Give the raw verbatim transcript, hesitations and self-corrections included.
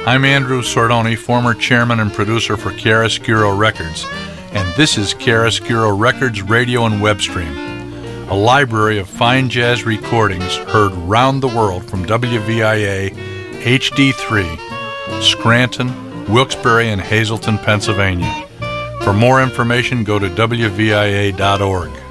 I'm Andrew Sordoni, former chairman and producer for Chiaroscuro Records, and this is Chiaroscuro Records Radio and Web Stream, a library of fine jazz recordings heard round the world from W V I A H D three, Scranton, Wilkes-Barre, and Hazleton, Pennsylvania. For more information, go to W V I A dot org.